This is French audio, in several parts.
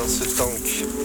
dans ce tank,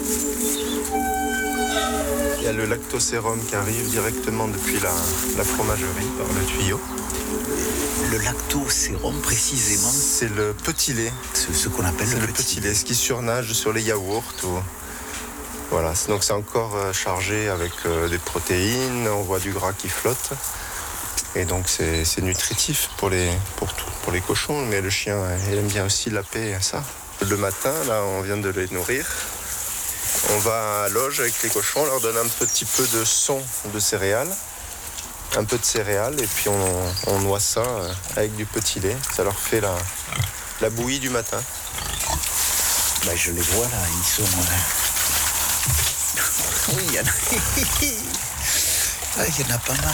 il y a le lactosérum qui arrive directement depuis la fromagerie par le tuyau. Le lactosérum, précisément, c'est le petit lait. Ce qu'on appelle le petit lait, ce qui surnage sur les yaourts. Voilà, donc c'est encore chargé avec des protéines, on voit du gras qui flotte. Et donc c'est nutritif pour les cochons, mais le chien il aime bien aussi laper ça. Le matin, là, on vient de les nourrir. On va à l'auge avec les cochons, on leur donne un petit peu de son de céréales, un peu de céréales, et puis on noie ça avec du petit lait. Ça leur fait la bouillie du matin. Bah, je les vois là, ils sont... Oui, il y en a pas mal.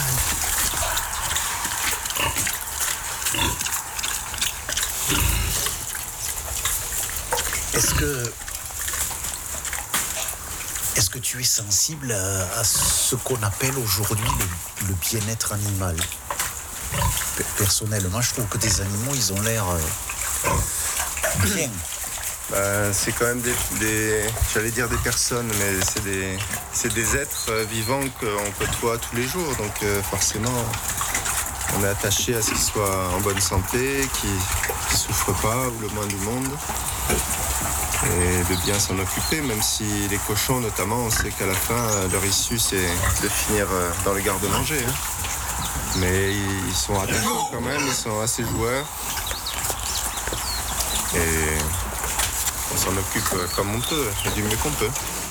Est-ce que tu es sensible à ce qu'on appelle aujourd'hui le bien-être animal ? Personnellement, je trouve que des animaux, ils ont l'air bien. C'est quand même j'allais dire des personnes, mais c'est des êtres vivants qu'on côtoie tous les jours. Donc forcément, on est attaché à ce qu'ils soient en bonne santé, qu'ils ne souffrent pas, ou le moins du monde. Et de bien s'en occuper, même si les cochons notamment, on sait qu'à la fin, leur issue c'est de finir dans le garde-manger. Mais ils sont attachants quand même, ils sont assez joueurs. Et on s'en occupe comme on peut, du mieux qu'on peut.